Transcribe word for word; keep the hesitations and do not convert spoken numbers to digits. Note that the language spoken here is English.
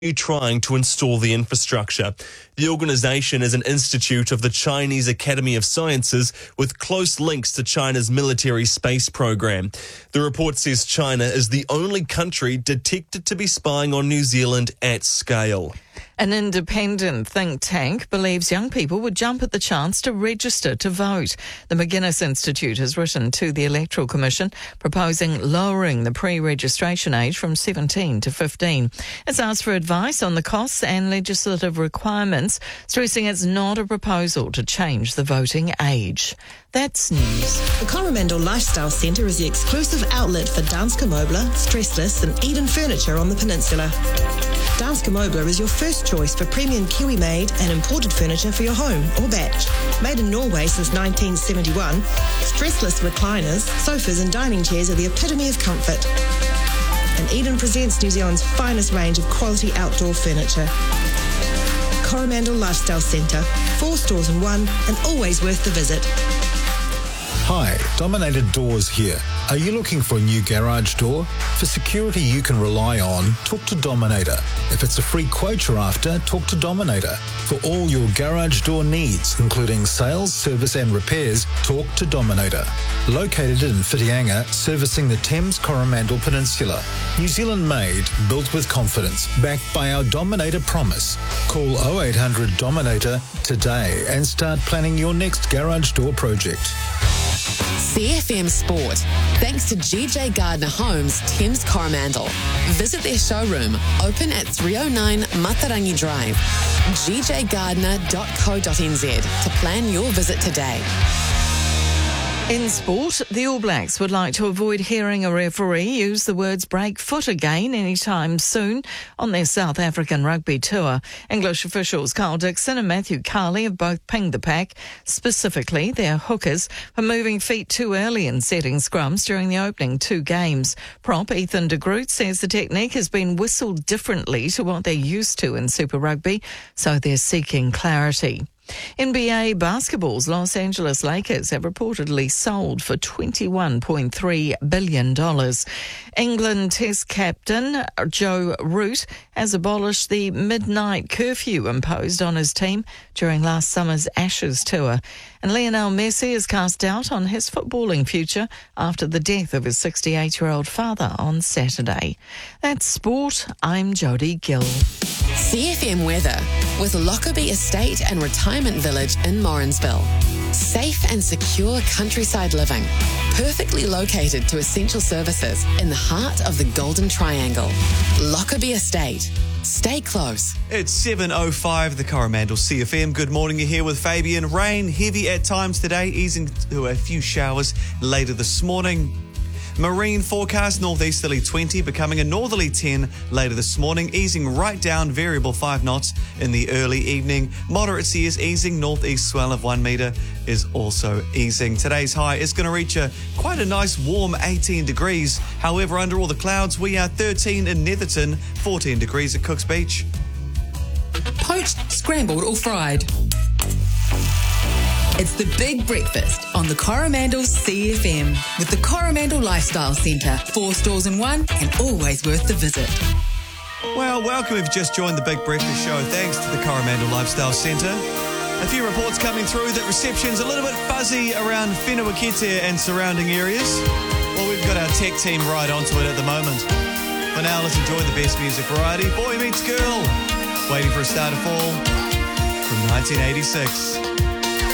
trying to install the infrastructure. The organisation is an institute of the Chinese Academy of Sciences with close links to China's military space program. The report says China is the only country detected to be spying on New Zealand at scale. An independent think tank believes young people would jump at the chance to register to vote. The McGuinness Institute has written to the Electoral Commission proposing lowering the pre-registration age from seventeen to fifteen. It's asked for advice on the costs and legislative requirements, stressing it's not a proposal to change the voting age. That's news. The Coromandel Lifestyle Centre is the exclusive outlet for Danske Møbler, Stressless and Eden Furniture on the peninsula. Danske Møbler is your first choice for premium Kiwi-made and imported furniture for your home or batch. Made in Norway since nineteen seventy-one, stressless recliners, sofas and dining chairs are the epitome of comfort. And Eden presents New Zealand's finest range of quality outdoor furniture. Coromandel Lifestyle Centre, four stores in one and always worth the visit. Hi, Dominator Doors here. Are you looking for a new garage door? For security you can rely on, talk to Dominator. If it's a free quote you're after, talk to Dominator. For all your garage door needs, including sales, service and repairs, talk to Dominator. Located in Whitianga, servicing the Thames Coromandel Peninsula. New Zealand made, built with confidence, backed by our Dominator promise. Call oh eight hundred Dominator today and start planning your next garage door project. C F M Sport, thanks to G J Gardner Homes, Thames Coromandel. Visit their showroom, open at three oh nine Matarangi Drive, g j gardner dot co dot n z to plan your visit today. In sport, the All Blacks would like to avoid hearing a referee use the words break foot again anytime soon on their South African rugby tour. English officials Carl Dixon and Matthew Carley have both pinged the pack, specifically their hookers, for moving feet too early in setting scrums during the opening two games. Prop Ethan de Groot says the technique has been whistled differently to what they're used to in Super Rugby, so they're seeking clarity. N B A basketball's Los Angeles Lakers have reportedly sold for twenty-one point three billion dollars. England Test captain Joe Root has abolished the midnight curfew imposed on his team during last summer's Ashes tour. And Lionel Messi has cast doubt on his footballing future after the death of his sixty-eight-year-old father on Saturday. That's sport. I'm Jodie Gill. C F M weather with Lockerbie Estate and Retirement Village in Morrinsville. Safe and secure countryside living, perfectly located to essential services in the heart of the Golden Triangle. Lockerbie Estate. Stay close. It's seven oh five, the Coromandel C F M. Good morning, you're here with Fabian. Rain heavy at times today, easing to a few showers later this morning. Marine forecast, northeasterly twenty, becoming a northerly ten later this morning, easing right down, variable five knots in the early evening. Moderate seas easing, northeast swell of one metre is also easing. Today's high is going to reach a quite a nice warm eighteen degrees. However, under all the clouds, we are thirteen in Netherton, fourteen degrees at Cooks Beach. Poached, scrambled or fried. It's the Big Breakfast on the Coromandel C F M with the Coromandel Lifestyle Centre. Four stores in one and always worth the visit. Well, welcome if you just joined the Big Breakfast show. Thanks to the Coromandel Lifestyle Centre. A few reports coming through that reception's a little bit fuzzy around Whenua-Kete and surrounding areas. Well, we've got our tech team right onto it at the moment. For now, let's enjoy the best music variety. Boy Meets Girl, Waiting for a Star to Fall from nineteen eighty-six.